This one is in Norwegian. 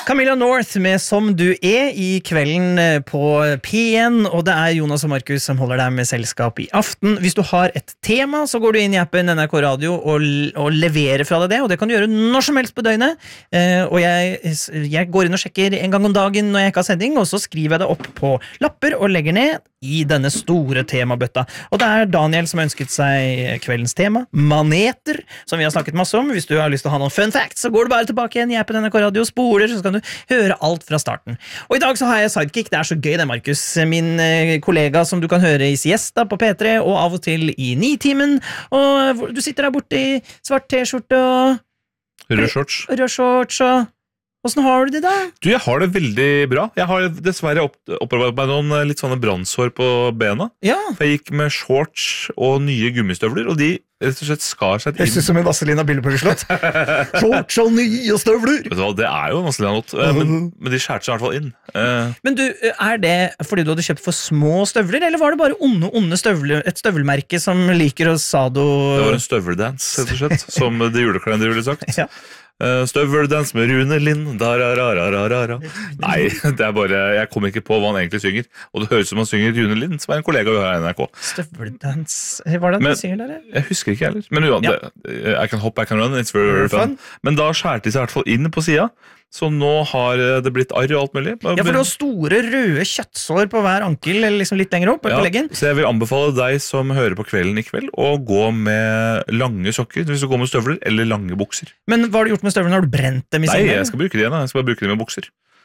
Camilla North med Som du I kvelden på P1, og det Jonas og Markus som holder deg med selskap I aften. Hvis du har et tema, så går du inn I appen NRK Radio og leverer fra deg det, og det kan du gjøre når som helst på døgnet. Og jeg går inn og sjekker en gang om dagen når jeg ikke har sending, og så skriver jeg det opp på lapper og legger ned I denne store temabøtta. Og det Daniel som har ønsket seg kveldens tema, maneter, som vi har snakket masse om. Hvis du har lyst til å ha noen fun facts, så går du bare tilbake igjen I appen NRK Radio og spoler, så kan du høre alt fra starten. Og I dag så har jeg Sidekick. Det så gøy det, Markus. Min kollega som du kan høre I Siesta på P3, og av og til I Nitimen. Og du sitter der borte I svart t-skjorte og rød shorts. Og hvordan har du det da? Du, jeg har det veldig bra. Jeg har dessverre opparbeidet meg noen litt sånne brannsår på bena. Ja. For jeg gikk med shorts og nye gummistøvler, og de rett og slett skar seg inn. Jeg synes som en Vaselina bilde på slott. Shorts og nye støvler. Vet du hva, det jo en Vaselina-not, men de skjærte seg I hvert fall inn. Men du, det fordi du hadde kjøpt for små støvler, eller var det bare onde støvler, et støvelmerke som liker å sado... Det var en støveldance, rett og slett, som det julekalender ville sagt. Ja. Støveldans med Rune Lind Nei, det bare jeg kommer ikke på hva han egentlig synger. Og det høres ut som han synger Rune Lind, som en kollega vi har I NRK. Støveldans, hva det han synger der? Jeg husker ikke heller. Men ja, I can hop, I can run, it's very fun. Men da skjærte de seg I hvert fall inn på siden. Så nå har det blitt arr og alt mulig. Ja, for du har store røde kjøttsår på hver ankel, eller liksom litt lenger opp på leggen. Så jeg vil anbefale deg som hører på kvelden I kveld å gå med lange sokker, hvis du går med støvler, eller lange bukser. Men hva har du gjort med støvlene? Har du brent dem I sengen? Nei, jeg skal bruke dem igjen. Jeg skal bare bruke dem med bukser.